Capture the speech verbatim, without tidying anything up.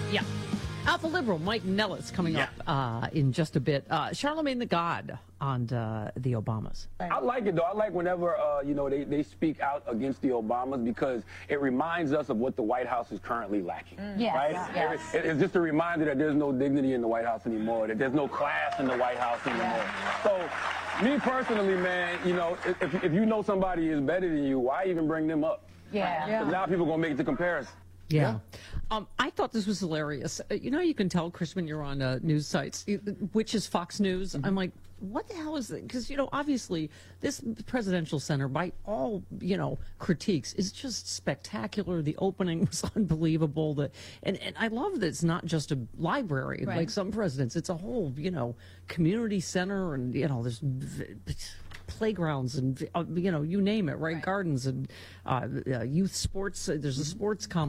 Yeah. Alpha Liberal Mike Nellis coming Yeah. up uh, in just a bit. Uh, Charlemagne the God on uh, the Obamas. I like it, though. I like whenever, uh, you know, they, they speak out against the Obamas because it reminds us of what the White House is currently lacking. Yes, Right? yes. It- it's just a reminder that there's no dignity in the White House anymore, that there's no class in the White House anymore. So, me personally, man, you know, if, if you know somebody is better than you, why even bring them up? Yeah. Yeah. 'Cause now people are going to make the comparison. Yeah. Um, I thought this was hilarious. Uh, You know, you can tell, Chris, when you're on uh, news sites, you- which is Fox News. I'm like, what the hell is it? Because, you know, obviously, this presidential center, by all, you know, critiques, is just spectacular. The opening was unbelievable. The, and, and I love that it's not just a library Right. like some presidents. It's a whole, you know, community center and, you know, there's v- playgrounds and, uh, you know, you name it, right? Right. Gardens and uh, uh, youth sports. Uh, there's a sports complex.